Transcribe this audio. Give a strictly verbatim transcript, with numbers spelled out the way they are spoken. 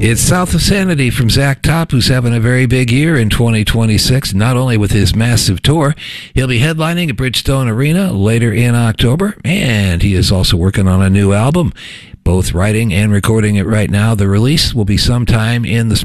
It's South of Sanity from Zach Top, who's having a very big year in twenty twenty-six, not only with his massive tour. He'll be headlining at Bridgestone Arena later in October, and he is also working on a new album, both writing and recording it right now. The release will be sometime in the